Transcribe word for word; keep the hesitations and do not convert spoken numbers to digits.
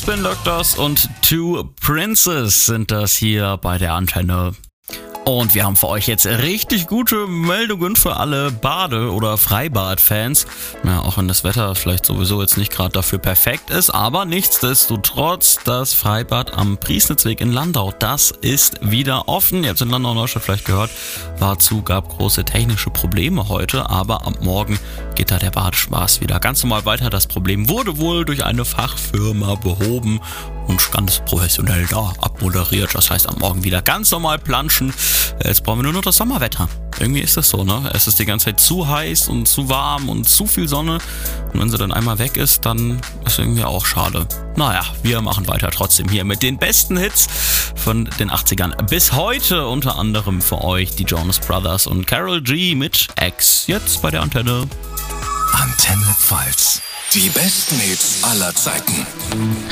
Spin Doctors und Two Princes sind das hier bei der Antenne. Und wir haben für euch jetzt richtig gute Meldungen für alle Bade- oder Freibad-Fans. Ja, auch wenn das Wetter vielleicht sowieso jetzt nicht gerade dafür perfekt ist, aber nichtsdestotrotz, das Freibad am Priesnitzweg in Landau, das ist wieder offen. Ihr habt es in Landau-Neustadt vielleicht gehört, war zu, gab große technische Probleme heute, aber am Morgen geht da der Badespaß wieder ganz normal weiter. Das Problem wurde wohl durch eine Fachfirma behoben und ganz professionell da abmoderiert. Das heißt, am Morgen wieder ganz normal planschen. Jetzt brauchen wir nur noch das Sommerwetter. Irgendwie ist das so, ne? Es ist die ganze Zeit zu heiß und zu warm und zu viel Sonne. Und wenn sie dann einmal weg ist, dann ist irgendwie auch schade. Naja, wir machen weiter trotzdem hier mit den besten Hits von den achtzigern bis heute. Unter anderem für euch die Jonas Brothers und Karol G mit X. Jetzt bei der Antenne. Antenne Pfalz. Die besten Hits aller Zeiten.